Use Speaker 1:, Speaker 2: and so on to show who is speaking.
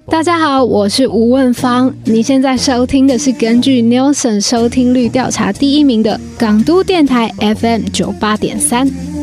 Speaker 1: 大家好，我是吴问芳。你现在收听的是根据 Nielsen 收听率调查第1名的港都电台 FM 98.3。